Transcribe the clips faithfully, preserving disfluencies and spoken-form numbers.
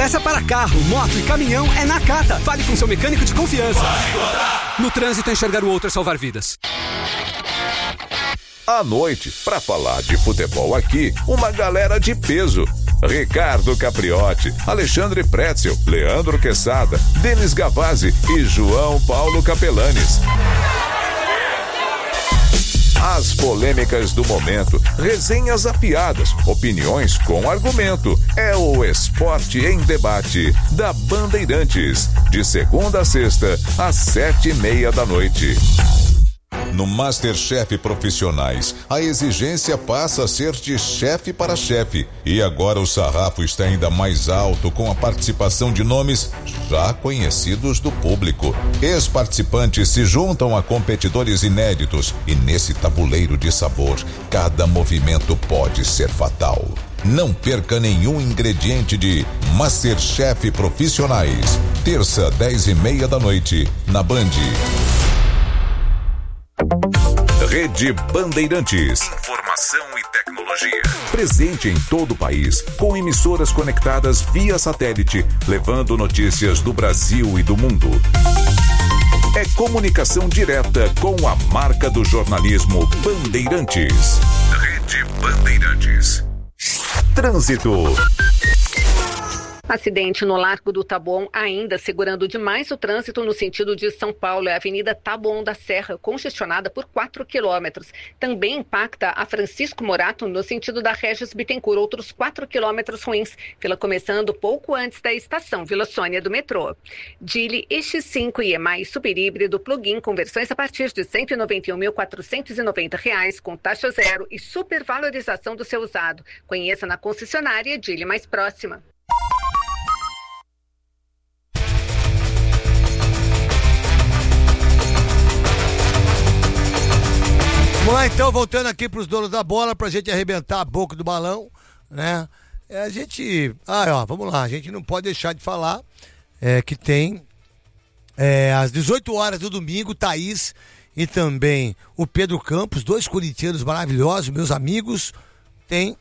Peça para carro, moto e caminhão é na Cata. Fale com seu mecânico de confiança. No trânsito, enxergar o outro é salvar vidas. À noite, para falar de futebol aqui, uma galera de peso. Ricardo Capriotti, Alexandre Pretzel, Leandro Quesada, Denis Gavazzi e João Paulo Capelanes. As polêmicas do momento, resenhas afiadas, opiniões com argumento. É o Esporte em Debate da Bandeirantes, de segunda a sexta, às sete e meia da noite. No MasterChef Profissionais, a exigência passa a ser de chefe para chefe. E agora o sarrafo está ainda mais alto com a participação de nomes já conhecidos do público. Ex-participantes se juntam a competidores inéditos e nesse tabuleiro de sabor, cada movimento pode ser fatal. Não perca nenhum ingrediente de MasterChef Profissionais. Terça, dez e meia da noite, na Band. Rede Bandeirantes. Informação e tecnologia. Presente em todo o país, com emissoras conectadas via satélite, levando notícias do Brasil e do mundo. É comunicação direta com a marca do jornalismo Bandeirantes. Rede Bandeirantes. Trânsito. Acidente no Largo do Taboão, ainda segurando demais o trânsito no sentido de São Paulo. É a Avenida Taboão da Serra, congestionada por quatro quilômetros. Também impacta a Francisco Morato no sentido da Regis Bittencourt, outros quatro quilômetros ruins. Fila começando pouco antes da estação Vila Sônia do metrô. Geely E X cinco e E mais super híbrido plug-in com versões a partir de cento e noventa e um mil quatrocentos e noventa reais, com taxa zero e supervalorização do seu usado. Conheça na concessionária Geely mais próxima. Vamos lá então, voltando aqui para os donos da bola, para a gente arrebentar a boca do balão, né? É, a gente, ah, ó, vamos lá, a gente não pode deixar de falar é, que tem é, às dezoito horas do domingo, Thaís e também o Pedro Campos, dois corintianos maravilhosos, meus amigos, tem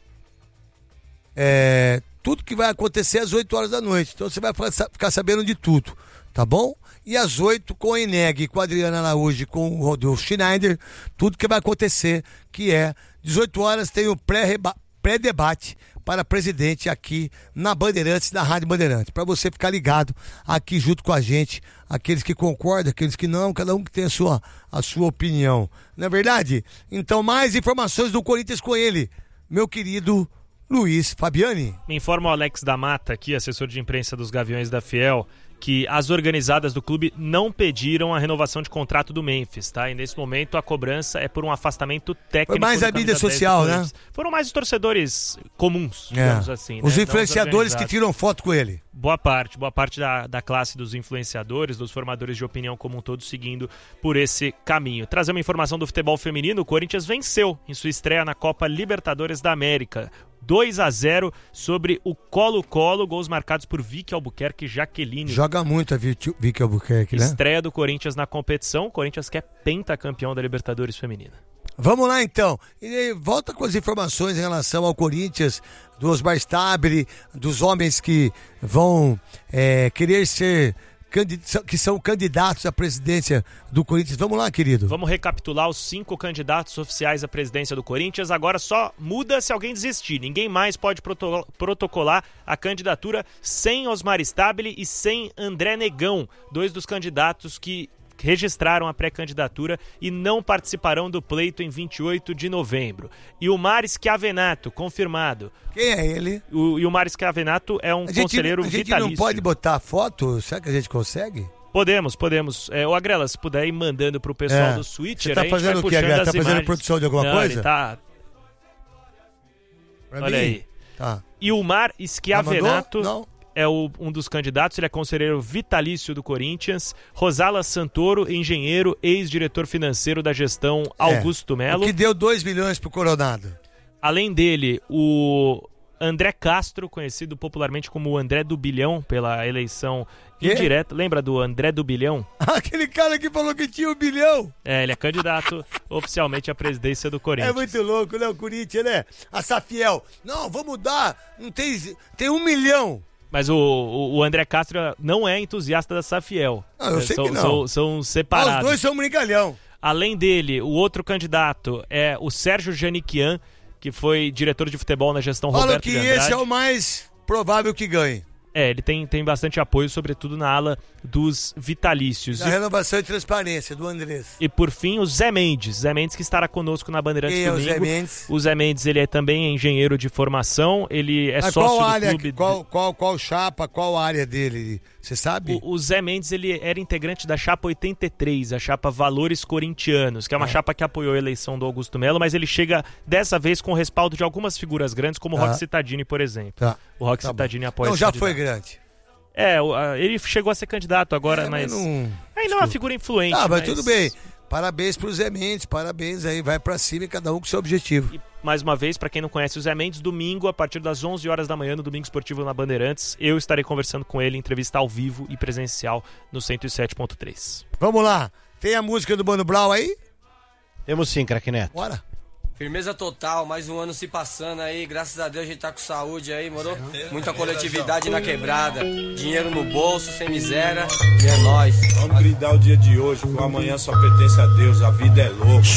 é, tudo que vai acontecer às oito horas da noite, então você vai ficar sabendo de tudo, tá bom? E às oito, com a Eneg, com a Adriana Araújo, com o Rodolfo Schneider, tudo que vai acontecer, que é dezoito horas, tem o pré-debate para presidente aqui na Bandeirantes, na Rádio Bandeirantes, para você ficar ligado aqui junto com a gente, aqueles que concordam, aqueles que não, cada um que tem a sua, a sua opinião. Não é verdade? Então, mais informações do Corinthians com ele, meu querido Luiz Fabiani. Me informa o Alex da Mata, aqui, assessor de imprensa dos Gaviões da Fiel, que as organizadas do clube não pediram a renovação de contrato do Memphis, tá? E nesse momento a cobrança é por um afastamento técnico. Foi mais a mídia social, né? Foram mais os torcedores comuns, digamos é. assim. Os né? influenciadores que tiram foto com ele. Boa parte, boa parte da, da classe dos influenciadores, dos formadores de opinião como um todo, seguindo por esse caminho. Trazer uma informação do futebol feminino, o Corinthians venceu em sua estreia na Copa Libertadores da América. dois a zero sobre o Colo-Colo, gols marcados por Vicky Albuquerque e Jaqueline. Joga muito a Vicky Albuquerque, né? Estreia do Corinthians na competição, o Corinthians que é pentacampeão da Libertadores feminina. Vamos lá então, e volta com as informações em relação ao Corinthians, do Osmar Stabile, dos homens que vão é, querer ser... que são candidatos à presidência do Corinthians. Vamos lá, querido. Vamos recapitular os cinco candidatos oficiais à presidência do Corinthians. Agora só muda se alguém desistir. Ninguém mais pode proto- protocolar a candidatura sem Osmar Stabile e sem André Negão, dois dos candidatos que registraram a pré-candidatura e não participarão do pleito em vinte e oito de novembro. E o Mário Schiavenato, confirmado. Quem é ele? O, e o Mário Schiavenato é um a gente, conselheiro vitalício. A gente vitalício. Não pode botar foto? Será que a gente consegue? Podemos, podemos. É, o Agrela, se puder ir mandando pro pessoal é. do Switcher. Você tá fazendo o que, Agrela? Tá fazendo produção de alguma não, coisa? Ele tá... Pra Olha mim? aí. Tá. E o Mário Schiavenato... Não. É o, um dos candidatos, ele é conselheiro vitalício do Corinthians. Rosala Santoro, engenheiro, ex-diretor financeiro da gestão Augusto é, Melo. O que deu dois milhões pro Coronado. Além dele, o André Castro, conhecido popularmente como André do Bilhão, pela eleição que? indireta. Lembra do André do Bilhão? Aquele cara que falou que tinha um bilhão. É, ele é candidato oficialmente à presidência do Corinthians. É muito louco, né? O Corinthians, né? A Safiel. Não, vamos dar. Não tem, tem um milhão. Mas o, o, o André Castro não é entusiasta da Safiel. Ah, eu sei são, que não. São, são separados. Ah, os dois são brincalhão. Além dele, o outro candidato é o Sérgio Janiquian, que foi diretor de futebol na gestão Fala Roberto que de Andrade. esse é o mais provável que ganhe. É, ele tem, tem bastante apoio, sobretudo na ala dos vitalícios. Na E, renovação e transparência do Andrés. e por fim, o Zé Mendes. Zé Mendes que estará conosco na Bandeirantes Quem é o domingo. Zé Mendes? O Zé Mendes, ele é também engenheiro de formação, ele é Mas sócio qual do área, clube... qual, qual, qual chapa, qual área dele? Você sabe? O, o Zé Mendes, ele era integrante da chapa oitenta e três, a chapa Valores Corintianos, que é uma Ah. chapa que apoiou a eleição do Augusto Melo, mas ele chega dessa vez com o respaldo de algumas figuras grandes, como o Tá. Roque Cittadini, por exemplo. Tá. O Roque Tá bom. Cittadini apoia Não, esse já candidato. foi grande. É, o- a- ele chegou a ser candidato agora, É, mas... não... Ainda é uma figura influente. Ah, mas tudo bem. Parabéns pro Zé Mendes, parabéns aí, vai pra cima e cada um com seu objetivo. E, mais uma vez, para quem não conhece o Zé Mendes, domingo, a partir das onze horas da manhã, no Domingo Esportivo na Bandeirantes, eu estarei conversando com ele, entrevista ao vivo e presencial no cento e sete ponto três. Vamos lá, tem a música do Mano Brown aí? Temos sim, craque Neto. Bora. Firmeza total, mais um ano se passando aí, graças a Deus a gente tá com saúde aí, moro? Muita coletividade na quebrada, dinheiro no bolso, sem miséria, e é nóis. Vamos brindar o dia de hoje, que o amanhã só pertence a Deus, a vida é louca.